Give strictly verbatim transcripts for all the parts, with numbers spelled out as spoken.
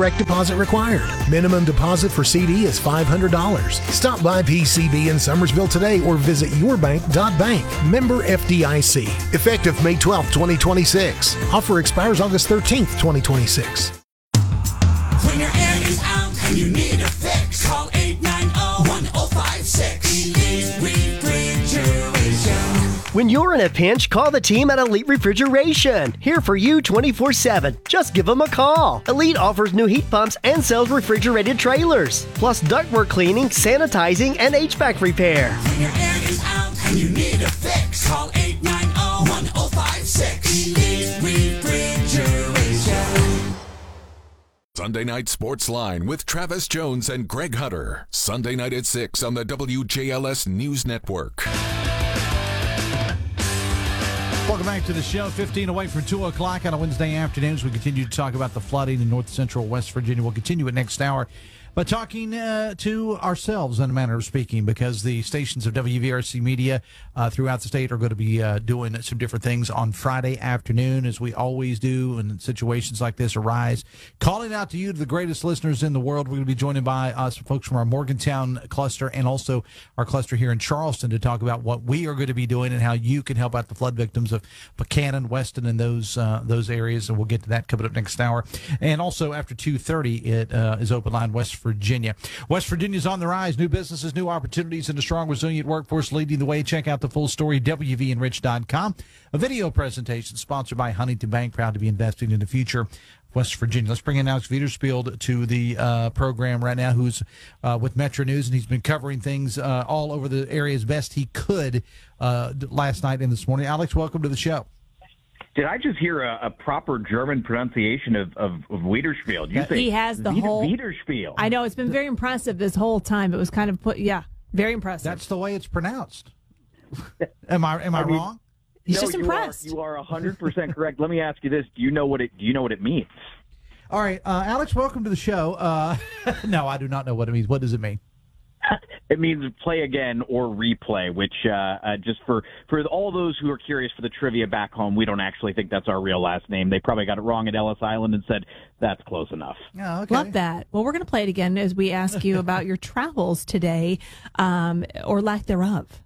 direct deposit required. Minimum deposit for C D is five hundred dollars. Stop by P C B in Summersville today or visit yourbank dot bank. Member F D I C. Effective May twelfth, twenty twenty-six. Offer expires August thirteenth, twenty twenty-six. When your air is out and you need a fix, call eight nine zero, one zero five six. Elite Refrigeration. When you're in a pinch, call the team at Elite Refrigeration. Here for you twenty-four seven. Just give them a call. Elite offers new heat pumps and sells refrigerated trailers, plus ductwork cleaning, sanitizing, and H V A C repair. When your air is out and you need a fix, call eight nine zero, one zero five six. Elite Refrigeration. Sunday Night Sports Line with Travis Jones and Greg Hutter. Sunday night at six on the W J L S News Network. Welcome back to the show. fifteen away from two o'clock on a Wednesday afternoon as we continue to talk about the flooding in north central West Virginia. We'll continue it next hour by talking uh, to ourselves, in a manner of speaking, because the stations of W V R C Media uh, throughout the state are going to be uh, doing some different things on Friday afternoon, as we always do when situations like this arise. Calling out to you, to the greatest listeners in the world. We're going to be joined by uh, some folks from our Morgantown cluster and also our cluster here in Charleston to talk about what we are going to be doing and how you can help out the flood victims of Buchanan, Weston, and those uh, those areas. And we'll get to that coming up next hour. And also after two thirty, it uh, is Open Line West Virginia. West Virginia's on the rise. New businesses, new opportunities, and a strong, resilient workforce leading the way. Check out the full story, W V enrich dot com. A video presentation sponsored by Huntington Bank, proud to be investing in the future. West Virginia. Let's bring in Alex Wiederspiel to the uh, program right now, who's uh, with Metro News, and he's been covering things uh, all over the area as best he could uh, last night and this morning. Alex, welcome to the show. Did I just hear a, a proper German pronunciation of, of, of Wiederspiel? You say he has the Wieder, whole Wiederspiel. I know, it's been very impressive this whole time. It was kind of put, yeah, very impressive. That's the way it's pronounced. am I am I, I mean, wrong? He's no, just impressed. You are a hundred percent correct. Let me ask you this: Do you know what it? Do you know what it means? All right, uh, Alex, welcome to the show. Uh, no, I do not know what it means. What does it mean? It means play again or replay, which uh, uh, just for, for all those who are curious for the trivia back home, we don't actually think that's our real last name. They probably got it wrong at Ellis Island and said, that's close enough. Oh, okay. Love that. Well, we're going to play it again as we ask you about your travels today, um, or lack thereof.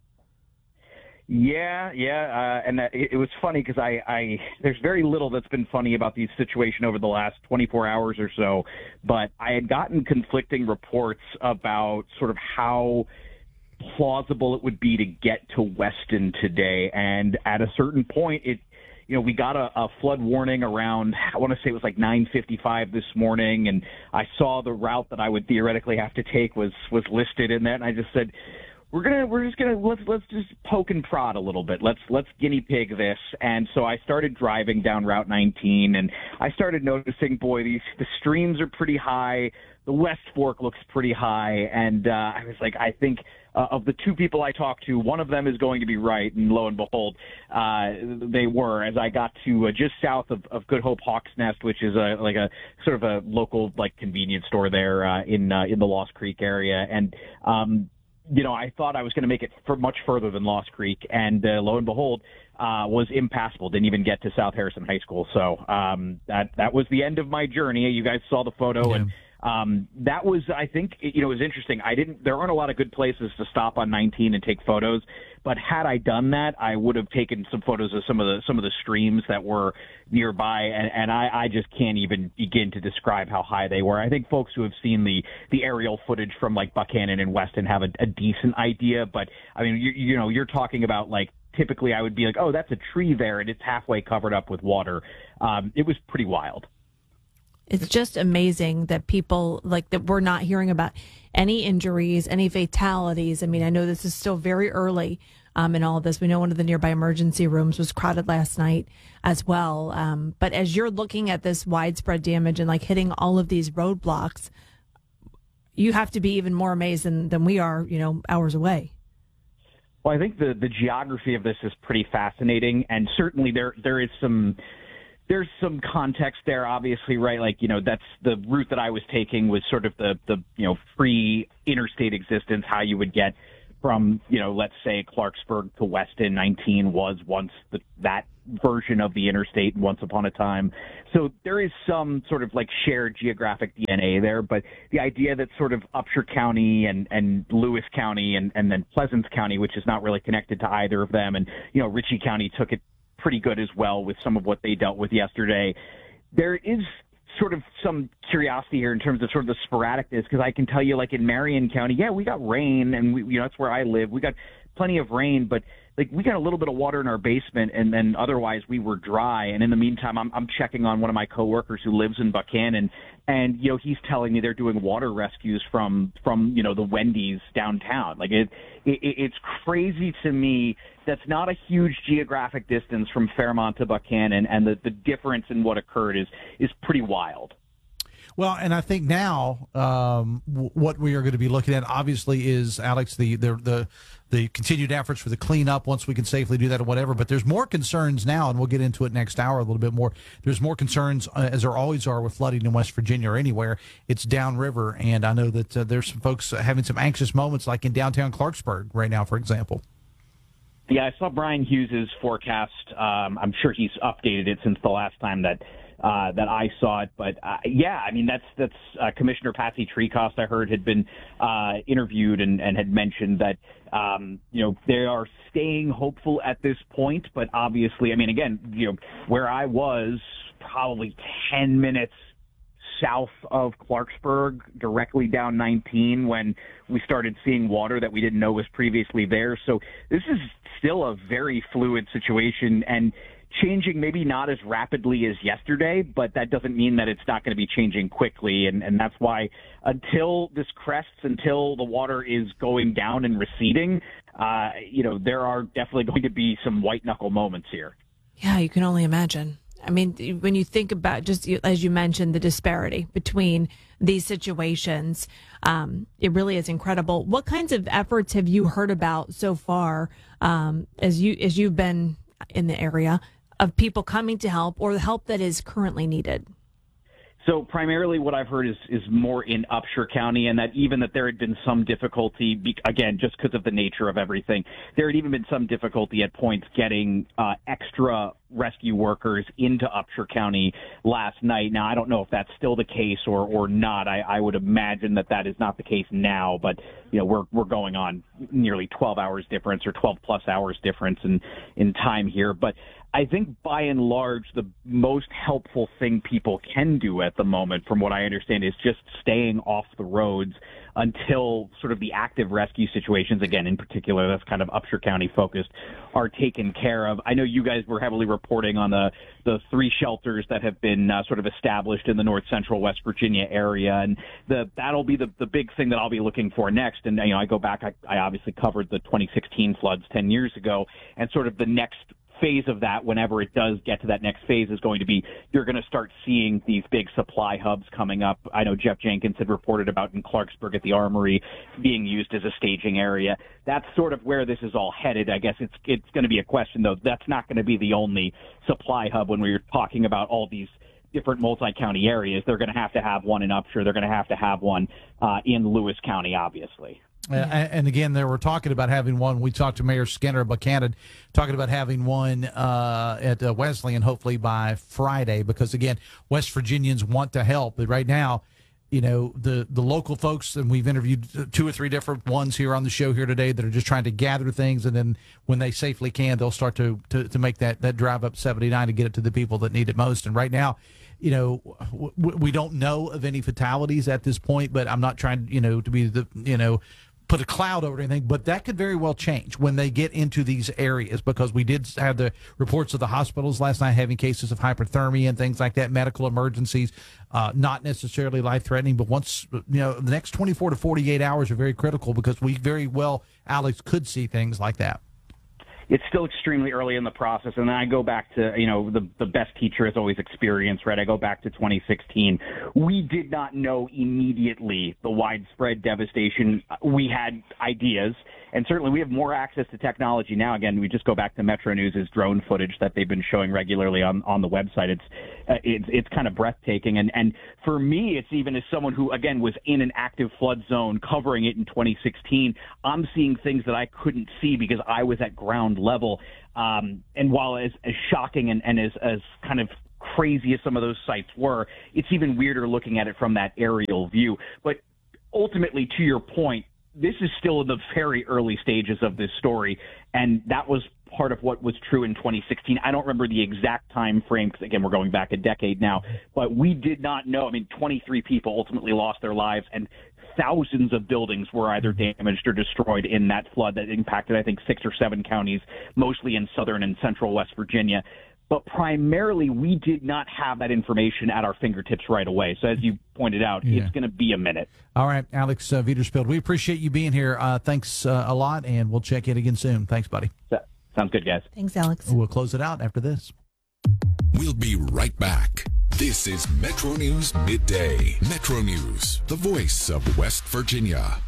Yeah, yeah, uh, and uh, it, it was funny because I, I there's very little that's been funny about the situation over the last twenty-four hours or so, but I had gotten conflicting reports about sort of how plausible it would be to get to Weston today, and at a certain point, it, you know, we got a, a flood warning around, I want to say it was like nine fifty-five this morning, and I saw the route that I would theoretically have to take was was listed in that, and I just said, We're gonna, we're just gonna let's let's just poke and prod a little bit. Let's let's guinea pig this. And so I started driving down Route nineteen, and I started noticing, boy, these the streams are pretty high. The West Fork looks pretty high, and uh, I was like, I think uh, of the two people I talked to, one of them is going to be right. And lo and behold, uh, they were. As I got to uh, just south of, of Good Hope Hawks Nest, which is a like a sort of a local like convenience store there uh, in uh, in the Lost Creek area, and um, you know, I thought I was going to make it for much further than Lost Creek, and uh, lo and behold, uh, was impassable. Didn't even get to South Harrison High School. So um, that that was the end of my journey. You guys saw the photo, yeah. and um, that was, I think, you know, it was interesting. I didn't. There aren't a lot of good places to stop on nineteen and take photos. But had I done that, I would have taken some photos of some of the some of the streams that were nearby, and, and I, I just can't even begin to describe how high they were. I think folks who have seen the, the aerial footage from like Buchanan and Weston have a, a decent idea. But I mean, you, you know, you're talking about like typically I would be like, oh, that's a tree there, and it's halfway covered up with water. Um, it was pretty wild. It's just amazing that people like that we're not hearing about any injuries, any fatalities. I mean, I know this is still very early um, in all of this. We know one of the nearby emergency rooms was crowded last night as well. Um, but as you're looking at this widespread damage and like hitting all of these roadblocks, you have to be even more amazed than, than we are, you know, hours away. Well, I think the, the geography of this is pretty fascinating, and certainly there there is some there's some context there, obviously, right? Like, you know, that's the route that I was taking was sort of the, the you know, pre-interstate existence, how you would get from, you know, let's say Clarksburg to Weston. nineteen was once the, that version of the interstate once upon a time. So there is some sort of like shared geographic D N A there, but the idea that sort of Upshur County and, and Lewis County and, and then Pleasants County, which is not really connected to either of them, and, you know, Ritchie County took it pretty good as well with some of what they dealt with yesterday. There is sort of some curiosity here in terms of sort of the sporadicness, because I can tell you, like in Marion County, yeah, we got rain, and we, you know, that's where I live. We got plenty of rain, but like we got a little bit of water in our basement, and then otherwise we were dry. And in the meantime, I'm, I'm checking on one of my coworkers who lives in Buchanan, and you know he's telling me they're doing water rescues from from you know the Wendy's downtown. Like it, it it's crazy to me. That's not a huge geographic distance from Fairmont to Buchanan, and the, the difference in what occurred is is pretty wild. Well, and I think now um, w- what we are going to be looking at, obviously, is, Alex, the, the the the continued efforts for the cleanup once we can safely do that or whatever. But there's more concerns now, and we'll get into it next hour a little bit more. There's more concerns, uh, as there always are with flooding in West Virginia or anywhere. It's downriver, and I know that uh, there's some folks having some anxious moments, like in downtown Clarksburg right now, for example. Yeah, I saw Brian Hughes's forecast. Um, I'm sure he's updated it since the last time that uh, that I saw it. But uh, yeah, I mean that's that's uh, Commissioner Patsy Treecost, I heard, had been uh, interviewed and, and had mentioned that um, you know they are staying hopeful at this point. But obviously, I mean, again, you know, where I was probably ten minutes south of Clarksburg, directly down nineteen, when we started seeing water that we didn't know was previously there. So this is still a very fluid situation and changing maybe not as rapidly as yesterday, but that doesn't mean that it's not going to be changing quickly. And, and that's why until this crests, until the water is going down and receding, uh, you know, there are definitely going to be some white-knuckle moments here. Yeah, you can only imagine. I mean, when you think about, just as you mentioned, the disparity between these situations, um, it really is incredible. What kinds of efforts have you heard about so far um, as you as you've been in the area of people coming to help, or the help that is currently needed? So primarily what I've heard is, is more in Upshur County, and that even that there had been some difficulty, be, again, just because of the nature of everything, there had even been some difficulty at points getting uh, extra rescue workers into Upshur County last night. Now, I don't know if that's still the case or, or not. I, I would imagine that that is not the case now, but you know, we're we're going on nearly twelve hours difference or twelve plus hours difference in, in time here. But I think by and large, the most helpful thing people can do at the moment, from what I understand, is just staying off the roads until sort of the active rescue situations, again, in particular, that's kind of Upshur County focused, are taken care of. I know you guys were heavily reporting on the, the three shelters that have been uh, sort of established in the north central West Virginia area, and the, that'll be the, the big thing that I'll be looking for next. And, you know, I go back, I, I obviously covered the twenty sixteen floods ten years ago, and sort of the next phase of that, whenever it does get to that next phase, is going to be you're going to start seeing these big supply hubs coming up. I know Jeff Jenkins had reported about in Clarksburg at the Armory being used as a staging area. That's sort of where this is all headed. I guess it's it's going to be a question, though. That's not going to be the only supply hub when we're talking about all these different multi-county areas. They're going to have to have one in Upshur. They're going to have to have one uh, in Lewis County, obviously. Uh, and again, they were talking about having one. We talked to Mayor Skinner of Buchanan, talking about having one uh, at uh, Wesleyan, hopefully by Friday, because again, West Virginians want to help. But right now, you know, the the local folks, and we've interviewed two or three different ones here on the show here today that are just trying to gather things, and then when they safely can, they'll start to to, to make that that drive up seventy-nine to get it to the people that need it most. And right now, you know, w- we don't know of any fatalities at this point, but I'm not trying, you know, to be the, you know, put a cloud over anything, but that could very well change when they get into these areas, because we did have the reports of the hospitals last night having cases of hypothermia and things like that, medical emergencies, uh, not necessarily life-threatening, but once, you know, the next twenty-four to forty-eight hours are very critical, because we very well, Alex, could see things like that. It's still extremely early in the process, and then I go back to, you know, the, the best teacher is always experience, right? I go back to twenty sixteen. We did not know immediately the widespread devastation. We had ideas, and certainly we have more access to technology now. Again, we just go back to Metro News' drone footage that they've been showing regularly on, on the website. It's uh, it's it's kind of breathtaking, and and for me, it's even as someone who again was in an active flood zone covering it in twenty sixteen, I'm seeing things that I couldn't see because I was at ground level. Um, and while as, as shocking and, and as as kind of crazy as some of those sites were, it's even weirder looking at it from that aerial view. But ultimately, to your point, this is still in the very early stages of this story, and that was part of what was true in twenty sixteen. I don't remember the exact time frame because, again, we're going back a decade now, but we did not know. I mean, twenty-three people ultimately lost their lives, and thousands of buildings were either damaged or destroyed in that flood that impacted, I think, six or seven counties, mostly in southern and central West Virginia. But primarily, we did not have that information at our fingertips right away. So as you pointed out, yeah. it's going to be a minute. All right, Alex uh, Vederspield, we appreciate you being here. Uh, thanks uh, a lot, and we'll check in again soon. Thanks, buddy. Sounds good, guys. Thanks, Alex. We'll close it out after this. We'll be right back. This is Metro News Midday. Metro News, the voice of West Virginia.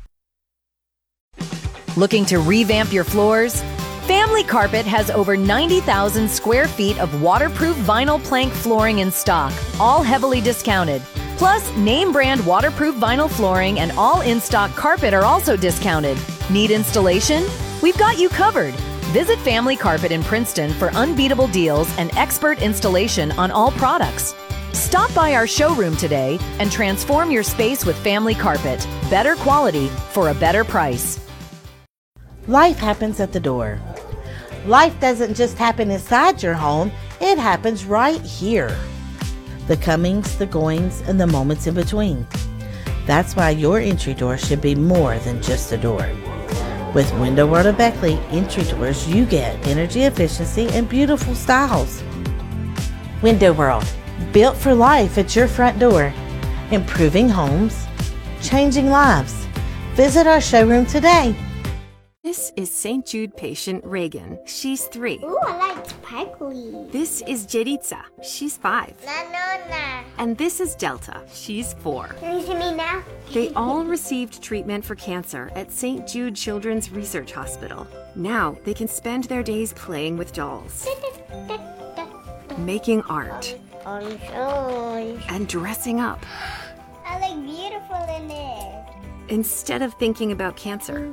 Looking to revamp your floors? Family Carpet has over ninety thousand square feet of waterproof vinyl plank flooring in stock, all heavily discounted. Plus, name brand waterproof vinyl flooring and all in-stock carpet are also discounted. Need installation? We've got you covered. Visit Family Carpet in Princeton for unbeatable deals and expert installation on all products. Stop by our showroom today and transform your space with Family Carpet. Better quality for a better price. Life happens at the door. Life doesn't just happen inside your home, it happens right here. The comings, the goings, and the moments in between. That's why your entry door should be more than just a door. With Window World of Beckley entry doors, you get energy efficiency and beautiful styles. Window World, built for life at your front door. Improving homes, changing lives. Visit our showroom today. This is Saint Jude patient Reagan. She's three. Ooh, I like sparkly. This is Jeritza. She's five. Na, no, na. And this is Delta. She's four. Can you see me now? They all received treatment for cancer at Saint Jude Children's Research Hospital. Now they can spend their days playing with dolls, making art, and dressing up. I look beautiful in it. Instead of thinking about cancer.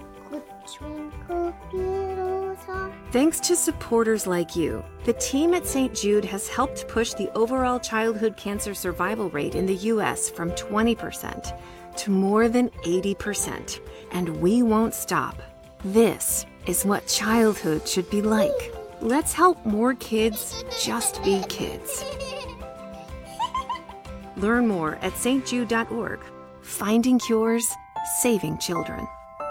Thanks to supporters like you, the team at Saint Jude has helped push the overall childhood cancer survival rate in the U S from twenty percent to more than eighty percent. And we won't stop. This is what childhood should be like. Let's help more kids just be kids. Learn more at s t jude dot org. Finding cures, saving children.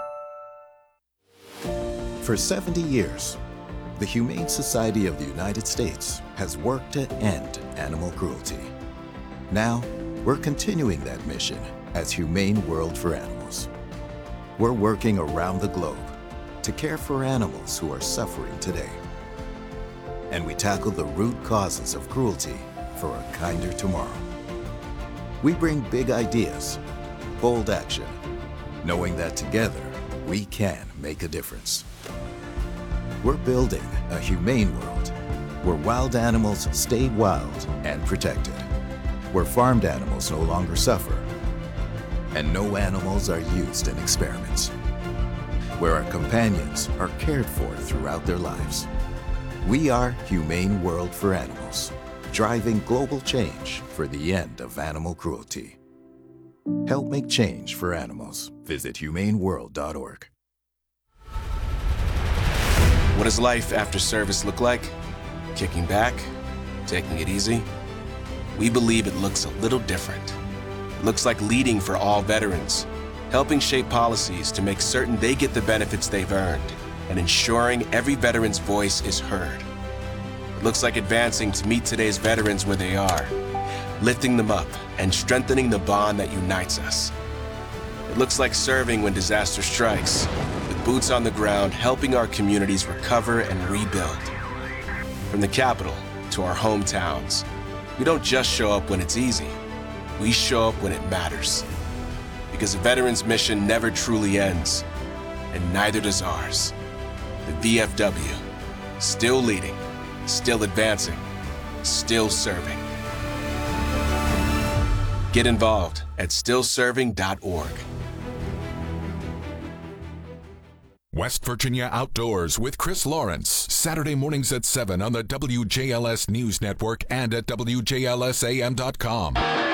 For seventy years, the Humane Society of the United States has worked to end animal cruelty. Now, we're continuing that mission as Humane World for Animals. We're working around the globe to care for animals who are suffering today. And we tackle the root causes of cruelty for a kinder tomorrow. We bring big ideas, bold action, knowing that together we can make a difference. We're building a humane world where wild animals stay wild and protected, where farmed animals no longer suffer, and no animals are used in experiments, where our companions are cared for throughout their lives. We are Humane World for Animals, driving global change for the end of animal cruelty. Help make change for animals. Visit humane world dot org. What does life after service look like? Kicking back? Taking it easy? We believe it looks a little different. It looks like leading for all veterans, helping shape policies to make certain they get the benefits they've earned, and ensuring every veteran's voice is heard. It looks like advancing to meet today's veterans where they are, lifting them up and strengthening the bond that unites us. It looks like serving when disaster strikes, with boots on the ground helping our communities recover and rebuild. From the capital to our hometowns, we don't just show up when it's easy, we show up when it matters. Because a veteran's mission never truly ends. and neither does ours. The V F W, still leading, still advancing, still serving. Get involved at still serving dot org. West Virginia Outdoors with Chris Lawrence, Saturday mornings at seven on the W J L S News Network and at W J L S A M dot com.